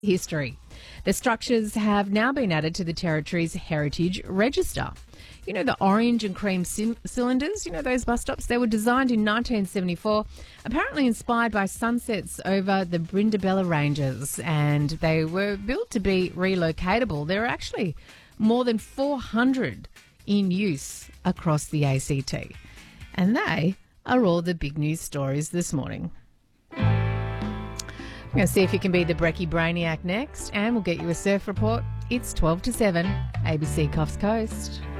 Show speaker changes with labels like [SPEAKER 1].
[SPEAKER 1] history. The structures have now been added to the Territory's Heritage Register. You know, the orange and cream cylinders, you know, those bus stops, they were designed in 1974, apparently inspired by sunsets over the Brindabella Ranges, and they were built to be relocatable. There are actually more than 400 in use across the ACT. And they are all the big news stories this morning. We're going to see if you can be the Brekkie Brainiac next, and we'll get you a surf report. It's 12 to 7, ABC Coffs Coast.